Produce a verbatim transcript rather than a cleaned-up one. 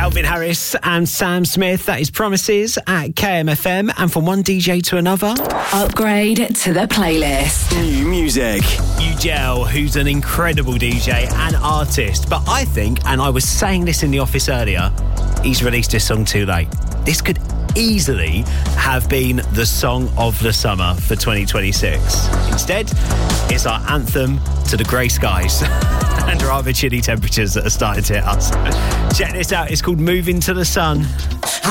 Calvin Harris and Sam Smith. That is Promises at K M F M. And from one D J to another, upgrade to the playlist. New music. Ugel, who's an incredible D J and artist. But I think, and I was saying this in the office earlier, he's released this song too late. This could easily have been the song of the summer for twenty twenty-six. Instead, it's our anthem to the grey skies and rather chilly temperatures that are starting to hit us. Check this out. It's called Moving to the Sun.